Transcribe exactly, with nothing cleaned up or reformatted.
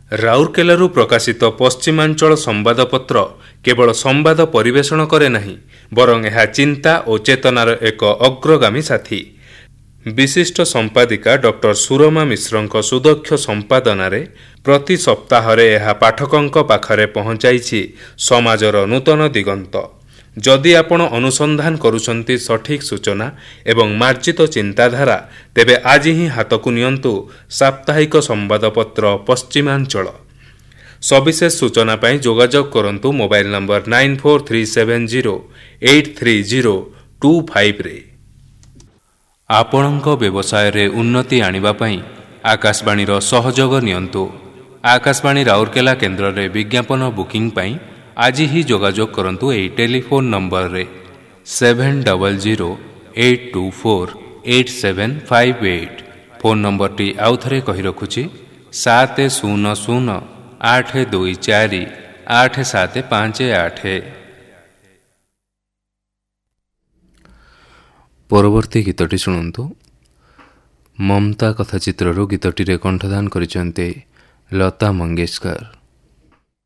ରାଉରକେଲାରୁ ପ୍ରକାଶିତ ପଶ୍ଚିମାଞ୍ଚଳ ସମ୍ବାଦପତ୍ର କେବଳ ସମ୍ବାଦ ପରିବେଷଣ କରେ ନାହିଁ, ବରଂ ଏହା ଚିନ୍ତା ଓ ଚେତନାର ଏକ ଅଗ୍ରଗାମୀ ସାଥୀ। ବିଶିଷ୍ଟ ସମ୍ପାଦିକା ଡକ୍ଟର ସୁରମା ମିଶ୍ରଙ୍କ ସୁଦକ୍ଷ ସମ୍ପାଦନାରେ ପ୍ରତି ସପ୍ତାହରେ ଏହା ପାଠକଙ୍କ ପାଖରେ ପହଞ୍ଚାଇଛି ସମାଜର ନୂତନ ଦିଗନ୍ତ। ଯଦି ଆପଣ ଅନୁସନ୍ଧାନ କରୁଛନ୍ତି ସଠିକ୍ ସୂଚନା ଏବଂ ମାର୍ଜିତ ଚିନ୍ତାଧାରା, ତେବେ ଆଜି ହିଁ ହାତକୁ ନିଅନ୍ତୁ ସାପ୍ତାହିକ ସମ୍ବାଦପତ୍ର ପଶ୍ଚିମାଞ୍ଚଳ। ସବିଶେଷ ସୂଚନା ପାଇଁ ଯୋଗାଯୋଗ କରନ୍ତୁ mobile number nine four three seven zero eight three zero two ଫାଇଭରେ। ଆପଣଙ୍କ ବ୍ୟବସାୟରେ ଉନ୍ନତି ଆଣିବା ପାଇଁ ଆକାଶବାଣୀର ସହଯୋଗ ନିଅନ୍ତୁ। ଆକାଶବାଣୀ ରାଉରକେଲା କେନ୍ଦ୍ରରେ ବିଜ୍ଞାପନ ବୁକିଂ ପାଇଁ ଆଜି ହିଁ ଯୋଗାଯୋଗ କରନ୍ତୁ ଏହି ଟେଲିଫୋନ୍ ନମ୍ବରରେ seven double zero eight two four eight seven five eight. Phone ନମ୍ବରଟି ଆଉଥରେ କହି ରଖୁଛି ସାତ ଶୂନ ଶୂନ ଆଠ ଦୁଇ ଚାରି ଆଠ ସାତ ପାଞ୍ଚ ଆଠ। ପରବର୍ତ୍ତୀ ଗୀତଟି ଶୁଣନ୍ତୁ। ମମତା କଥା ଚିତ୍ରରୁ ଗୀତଟିରେ କଣ୍ଠଦାନ କରିଛନ୍ତି ଲତା ମଙ୍ଗେଶକର।